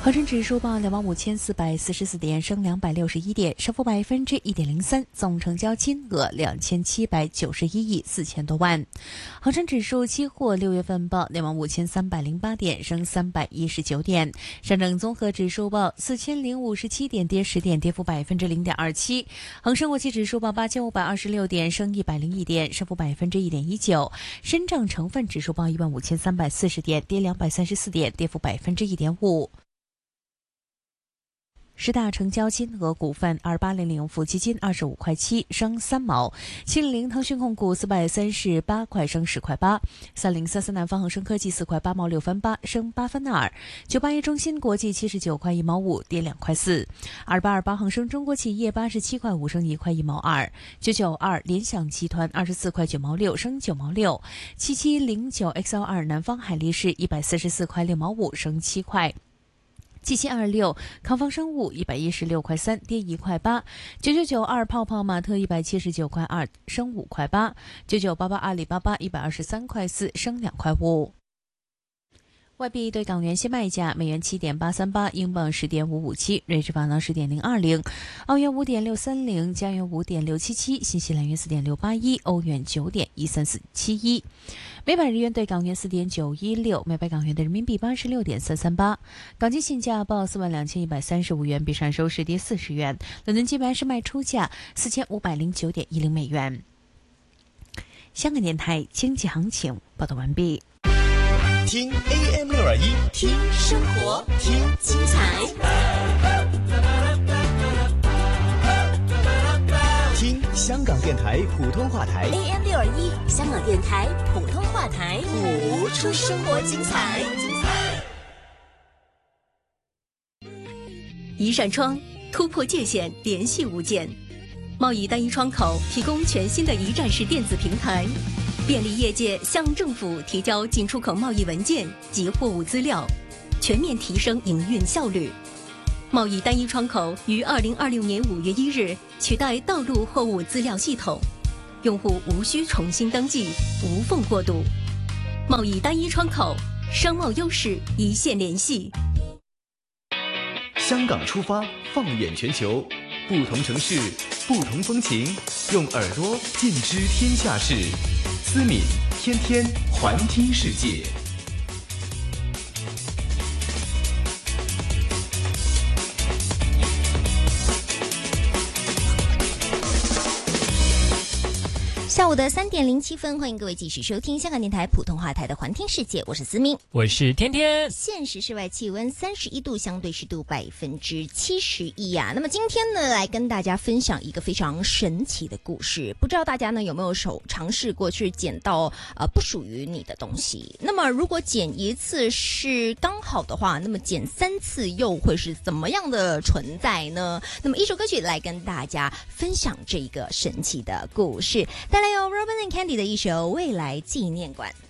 恒生指数报25444点，升261点，升幅1.03%，总成交金额2791亿4000多万。恒生指数期货6月份报25308点，升319点。上证综合指数报4057点，跌10点，跌幅0.27%。恒生国际指数报8526点，升101点，升幅1.19%。深证成分指数报15340点，跌234点，跌幅1.5%。十大成交金额股份：2800富基金25块7，升3毛；700腾讯控股438块，升10块8；3033南方恒生科技4块8毛6分8，升8分2；981中芯国际79块1毛5，跌2块4；2828恒生中国企业87块5，升1块1毛2；992联想集团24块9毛6，升9毛6；7709 XL2南方海力士144块6毛5，升7块。7726康方生物116块3，跌1块8；9992泡泡玛特179块2，升5块8；9988阿里巴巴123块4，升2块5。外币对港元现卖价：美元7.838，英镑10.557，瑞士法郎10.020，澳元5.630，加元5.677，新西兰元4.681，欧元9.13471。每百日元对港元4.916，每百港元的人民币86.338。港金现价报42135元，比上收市跌40元。伦敦金是卖出价4509.10美元。香港电台经济行情报道完毕。 听 AM621， 听生活，听精彩， 听香港电台普通话台 AM621，香港电台普通话台， 谱出生活精彩。 一扇窗突破界限，联系无间。贸易单一窗口提供全新的一站式电子平台，便利业界向政府提交进出口贸易文件及货物资料，全面提升营运效率。贸易单一窗口于2026年5月1日取代道路货物资料系统，用户无需重新登记，无缝过渡。贸易单一窗口，商贸优势一线联系。 香港出发，放眼全球，不同城市，不同风情，用耳朵尽知天下事。思敏天天环听世界。 下午的3点07分，欢迎各位继续收听香港电台普通话台的环听世界，我是思敏， 我是天天。 现时室外气温31度，相对湿度71%呀。那么今天呢，来跟大家分享一个非常神奇的故事。不知道大家呢有没有尝试过去捡到不属于你的东西？那么如果捡1次是刚好的话，那么捡3次又会是怎么样的存在呢？那么一首歌曲来跟大家分享这个神奇的故事，带来由 Robin and Candy 的一首《未来纪念馆》。